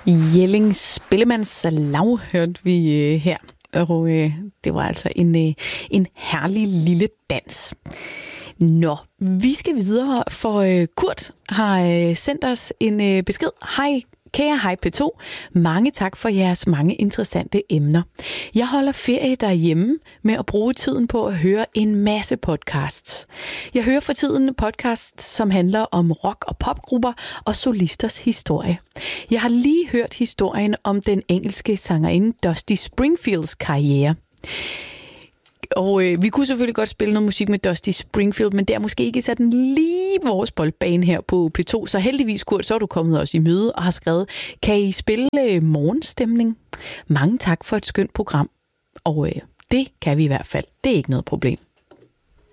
Jelling Spillemands Lav hørte vi her, og det var altså en herlig lille dans. Nå, vi skal videre, for Kurt har sendt os en besked. Hej, kære Hej P2. Mange tak for jeres mange interessante emner. Jeg holder ferie derhjemme med at bruge tiden på at høre en masse podcasts. Jeg hører for tiden podcasts, som handler om rock- og popgrupper og solisters historie. Jeg har lige hørt historien om den engelske sangerinde Dusty Springfields karriere. Og vi kunne selvfølgelig godt spille noget musik med Dusty Springfield, men det er måske ikke sådan lige vores boldbane her på P2. Så heldigvis, Kurt, så er du kommet os i møde og har skrevet, kan I spille morgenstemning? Mange tak for et skønt program. Og det kan vi i hvert fald. Det er ikke noget problem.